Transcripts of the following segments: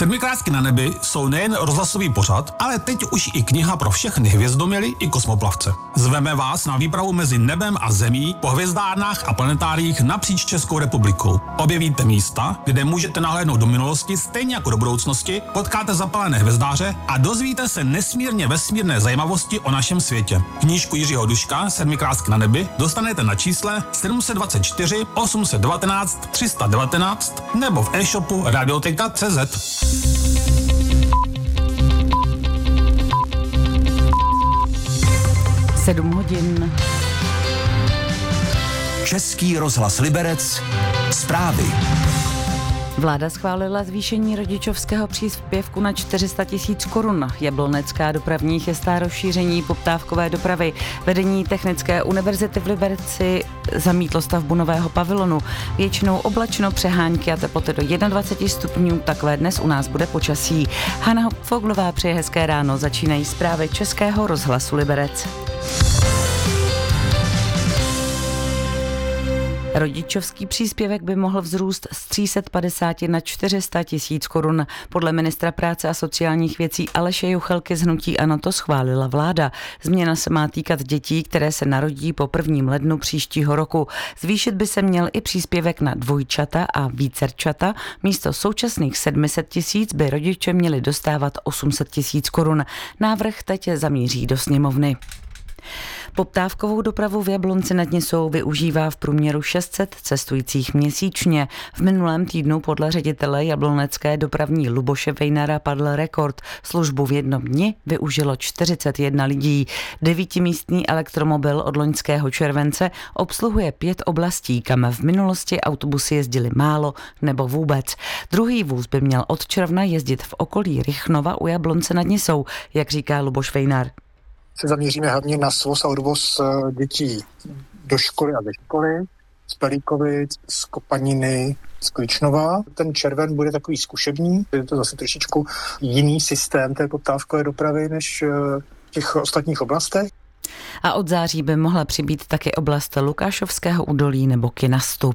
Sedmikrásky na nebi jsou nejen rozhlasový pořad, ale teď už i kniha pro všechny hvězdoměly i kosmoplavce. Zveme vás na výpravu mezi nebem a zemí po hvězdárnách a planetáriích napříč Českou republikou. Objevíte místa, kde můžete nahlédnout do minulosti stejně jako do budoucnosti, potkáte zapalené hvězdáře a dozvíte se nesmírně vesmírné zajímavosti o našem světě. Knížku Jiřího Duška Sedmikrásky na nebi dostanete na čísle 724 819 319 nebo v e-shopu Radioteka.cz. 7 hodin. Český rozhlas Liberec. Zprávy. Vláda schválila zvýšení rodičovského příspěvku na 400 000 korun. Jablonecká dopravní chystá rozšíření poptávkové dopravy. Vedení Technické univerzity v Liberci zamítlo stavbu nového pavilonu. Většinou oblačno, přehánky a teploty do 21 stupňů. Takové dnes u nás bude počasí. Hana Foglová přeje hezké ráno. Začínají zprávy Českého rozhlasu Liberec. Rodičovský příspěvek by mohl vzrůst z 350 na 400 000 korun. Podle ministra práce a sociálních věcí Aleše Juchelky z hnutí ANO to schválila vláda. Změna se má týkat dětí, které se narodí po 1. lednu příštího roku. Zvýšit by se měl i příspěvek na dvojčata a vícerčata. Místo současných 700 000 by rodiče měli dostávat 800 000 korun. Návrh teď zamíří do sněmovny. Poptávkovou dopravu v Jablonci nad Nisou využívá v průměru 600 cestujících měsíčně. V minulém týdnu podle ředitele jablonecké dopravní Luboše Vejnara padl rekord. Službu v jednom dni využilo 41 lidí. 9místný elektromobil od loňského července obsluhuje 5 oblastí, kam v minulosti autobusy jezdily málo nebo vůbec. Druhý vůz by měl od června jezdit v okolí Rychnova u Jablonce nad Nisou, jak říká Luboš Vejnar. Se zaměříme hlavně na svoz a odvoz dětí do školy a ze školy, z Pelíkovic, z Kopaniny, z Kličnova. Ten červen bude takový zkušební, je to zase trošičku jiný systém té poptávkové dopravy než v těch ostatních oblastech. A od září by mohla přibýt taky oblast Lukášovského údolí nebo Kynastu.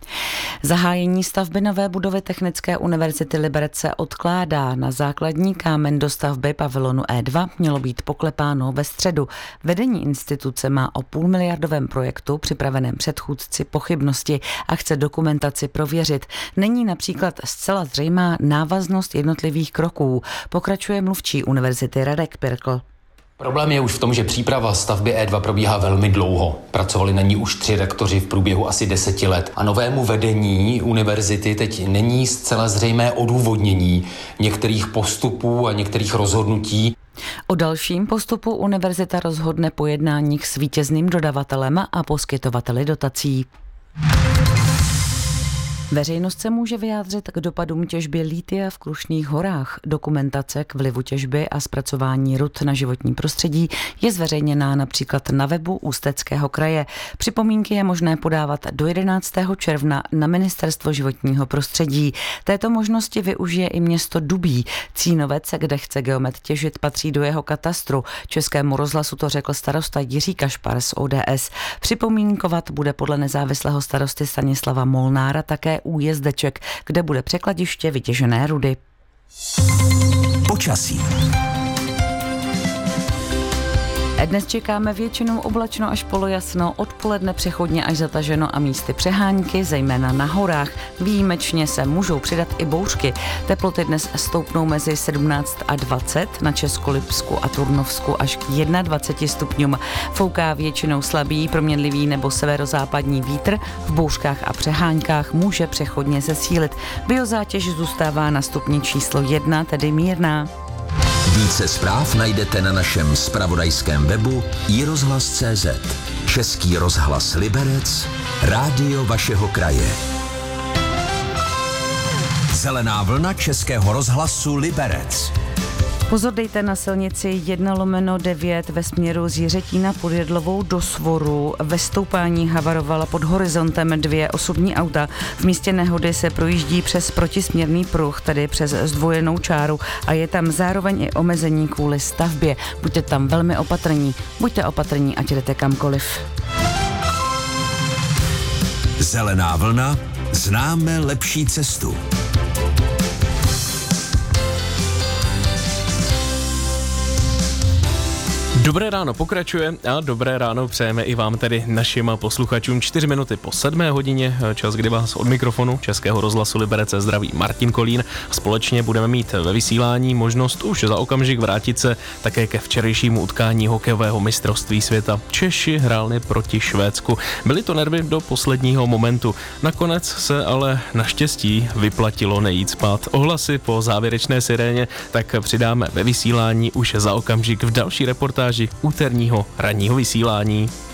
Zahájení stavby nové budovy Technické univerzity Liberec se odkládá. Na základní kámen dostavby pavilonu E2 mělo být poklepáno ve středu. Vedení instituce má o půlmiliardovém projektu připraveném předchůdci pochybnosti a chce dokumentaci prověřit. Není například zcela zřejmá návaznost jednotlivých kroků, pokračuje mluvčí univerzity Radek Pirkl. Problém je už v tom, že příprava stavby E2 probíhá velmi dlouho. Pracovali na ní už 3 rektoři v průběhu asi 10 let. A novému vedení univerzity teď není zcela zřejmé odůvodnění některých postupů a některých rozhodnutí. O dalším postupu univerzita rozhodne po jednáních s vítězným dodavatelem a poskytovateli dotací. Veřejnost se může vyjádřit k dopadům těžby lithia v Krušných horách. Dokumentace k vlivu těžby a zpracování rud na životní prostředí je zveřejněná například na webu Ústeckého kraje. Připomínky je možné podávat do 11. června na Ministerstvo životního prostředí. Této možnosti využije i město Dubí. Cínovec, kde chce geomet těžit, patří do jeho katastru. Českému rozhlasu to řekl starosta Jiří Kašpar z ODS. Připomínkovat bude podle nezávislého starosty Stanislava Molnára také Újezdeček, kde bude překladiště vytěžené rudy. Počasí. Dnes čekáme většinou oblačno až polojasno, odpoledne přechodně až zataženo a místy přehánky, zejména na horách. Výjimečně se můžou přidat i bouřky. Teploty dnes stoupnou mezi 17 a 20, na Českolipsku a Turnovsku až k 21 stupňům. Fouká většinou slabý, proměnlivý nebo severozápadní vítr. V bouřkách a přeháňkách může přechodně zesílit. Biozátěž zůstává na stupni číslo 1, tedy mírná. Více zpráv najdete na našem zpravodajském webu iRozhlas.cz. Český rozhlas Liberec, rádio vašeho kraje. Zelená vlna Českého rozhlasu Liberec. Pozor dejte na silnici 1/9 ve směru z Jiřetína pod Jedlovou do Svoru. Ve stoupání havarovala pod horizontem 2 osobní auta. V místě nehody se projíždí přes protisměrný pruh, tedy přes zdvojenou čáru a je tam zároveň i omezení kvůli stavbě. Buďte tam velmi opatrní. Buďte opatrní, ať jdete kamkoliv. Zelená vlna, známe lepší cestu. Dobré ráno pokračuje a dobré ráno přejeme i vám, tedy našim posluchačům. 4 minuty po 7 hodině, čas, kdy vás od mikrofonu Českého rozhlasu Liberec zdraví Martin Kolín. Společně budeme mít ve vysílání možnost už za okamžik vrátit se také ke včerejšímu utkání hokejového mistrovství světa. Češi hráli proti Švédsku. Byly to nervy do posledního momentu. Nakonec se ale naštěstí vyplatilo nejít spát. Ohlasy po závěrečné siréně tak přidáme ve vysílání už za okamžik v další reportáži úterního ranního vysílání.